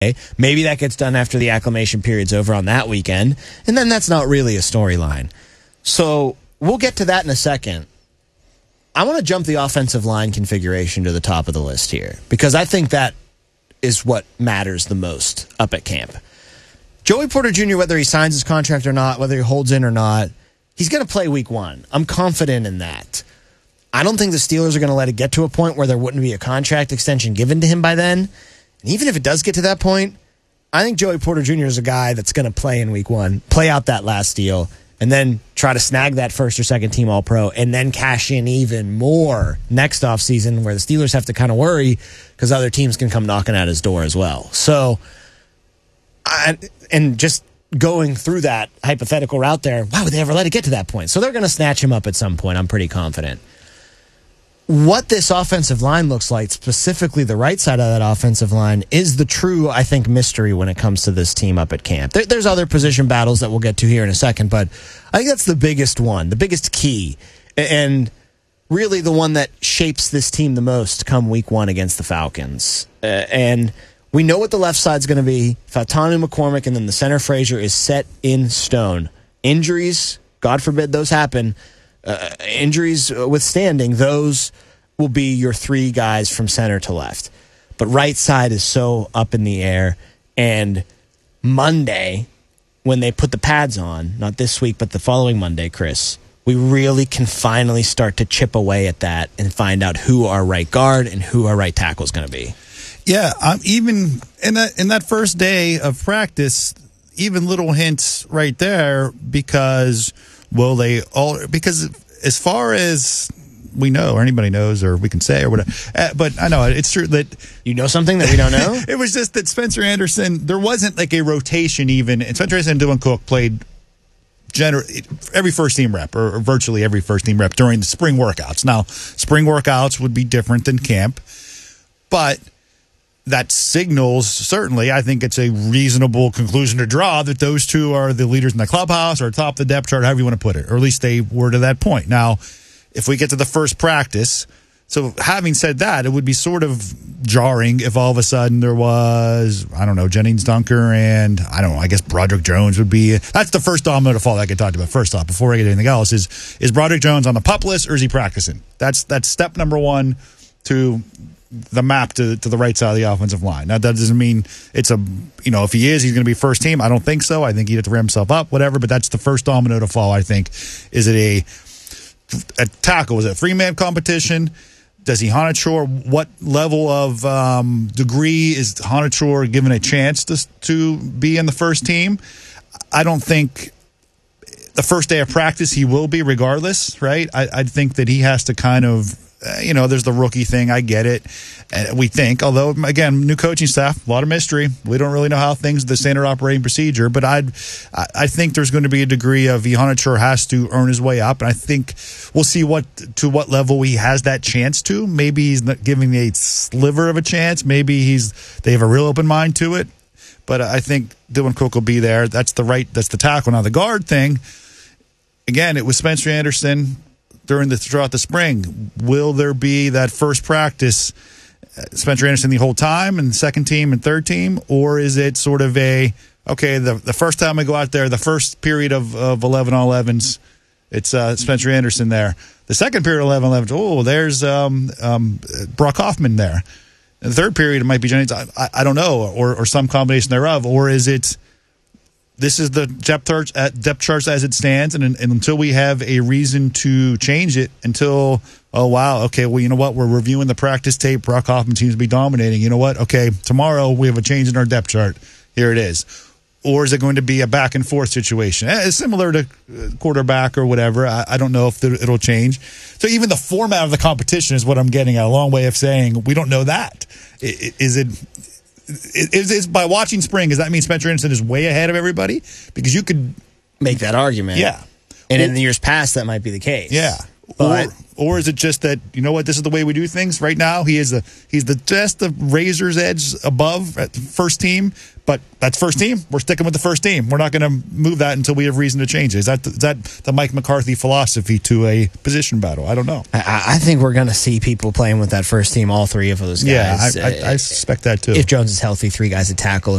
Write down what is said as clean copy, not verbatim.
Maybe that gets done after the acclimation period's over on that weekend, and then that's not really a storyline. So we'll get to that in a second. I want to jump the offensive line configuration to the top of the list here, because I think that is what matters the most up at camp. Joey Porter Jr., whether he signs his contract or not, whether he holds in or not, he's going to play week 1. I'm confident in that. I don't think the Steelers are going to let it get to a point where there wouldn't be a contract extension given to him by then. And even if it does get to that point, I think Joey Porter Jr. is a guy that's going to play in week 1, play out that last deal, and then try to snag that first or second team All-Pro, and then cash in even more next offseason, where the Steelers have to kind of worry because other teams can come knocking at his door as well. So, and just going through that hypothetical route there, why would they ever let it get to that point? So they're going to snatch him up at some point, I'm pretty confident. What this offensive line looks like, specifically the right side of that offensive line, is the true, I think, mystery when it comes to this team up at camp. There's other position battles that we'll get to here in a second, but I think that's the biggest one, the biggest key, and really the one that shapes this team the most come week 1 against the Falcons. And we know what the left side's going to be. Fautanu McCormick, and then the center Frazier is set in stone. Injuries, God forbid those happen, injuries withstanding, those will be your 3 guys from center to left. But right side is so up in the air. And Monday, when they put the pads on, not this week, but the following Monday, Chris, we really can finally start to chip away at that and find out who our right guard and who our right tackle is going to be. Yeah, even in that first day of practice, even little hints right there, because because as far as we know, or anybody knows, or we can say, or whatever, but I know it's true that you know something that we don't know. It was just that Spencer Anderson, there wasn't like a rotation even, and Spencer Anderson and Dylan Cook played every first team rep, or virtually every first team rep during the spring workouts. Now, spring workouts would be different than camp, but that signals, certainly, I think it's a reasonable conclusion to draw that those two are the leaders in the clubhouse or top of the depth chart, however you want to put it, or at least they were to that point. Now, if we get to the first practice, so having said that, it would be sort of jarring if all of a sudden there was, I don't know, Jennings Dunker and, I don't know, I guess Broderick Jones would be, that's the first domino to fall that I could talk about first off, before I get anything else, is Broderick Jones on the PUP list or is he practicing? That's step number 1 to the map to the right side of the offensive line. Now, that doesn't mean it's if he is, he's going to be first team. I don't think so. I think he'd have to ramp himself up, whatever, but that's the first domino to fall, I think. Is it a tackle? Is it a 3-man competition? Does he Honachor? What level of degree is Honachor given a chance to be in the first team? I don't think the first day of practice he will be regardless, right? I think that he has to kind of, there's the rookie thing. I get it. We think, although, again, new coaching staff, a lot of mystery. We don't really know how things, the standard operating procedure, but I think there's going to be a degree of Honachor has to earn his way up, and I think we'll see to what level he has that chance to. Maybe he's not giving a sliver of a chance. Maybe they have a real open mind to it, but I think Dylan Cook will be there. That's the tackle. Now, the guard thing, again, it was Spencer Anderson throughout the spring. Will there be that first practice, Spencer Anderson the whole time, and second team and third team, or is it sort of the first time we go out there, the first period of 11-on-11s, it's Spencer Anderson there. The second period of 11-on-11s, there's Brock Hoffman there. And the third period, it might be Jennings. I don't know, or some combination thereof, or is it? This is the depth charts as it stands, and until we have a reason to change it, you know what, we're reviewing the practice tape, Brock Hoffman seems to be dominating. You know what, okay, tomorrow we have a change in our depth chart. Here it is. Or is it going to be a back-and-forth situation? Similar to quarterback or whatever. I don't know if it'll change. So even the format of the competition is what I'm getting at. A long way of saying we don't know that. Is by watching spring, does that mean Spencer Anderson is way ahead of everybody? Because you could make that argument. Yeah. And in the years past, that might be the case. Yeah. But or is it just that, you know what, this is the way we do things right now? He's the just the razor's edge above at the first team, but that's first team. We're sticking with the first team. We're not going to move that until we have reason to change it. Is that the Mike McCarthy philosophy to a position battle? I don't know. I think we're going to see people playing with that first team, all three of those guys. Yeah, I suspect that too. If Jones is healthy, three guys at tackle.